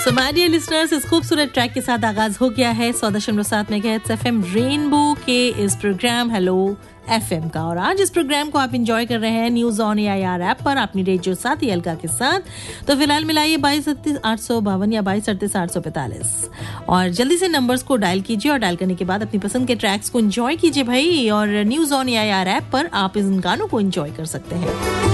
So my dear listeners, इस खूबसूरत track के साथ आगाज हो गया है 100.7 मेगाहर्ट्ज एफएम रेनबो के इस प्रोग्राम हेलो एफएम का। और आज इस प्रोग्राम को आप एंजॉय कर रहे हैं न्यूज ऑन एआईआर ऐप पर अपनी रेडियो साथी अलका के साथ। तो फिलहाल मिलाइए 223852 या 223845 और जल्दी से नंबर्स को डायल कीजिए और डायल करने के बाद अपनी पसंद के ट्रैक्स को एंजॉय कीजिए भाई। और न्यूज ऑन एआईआर ऐप पर आप इन गानों को एंजॉय कर सकते हैं।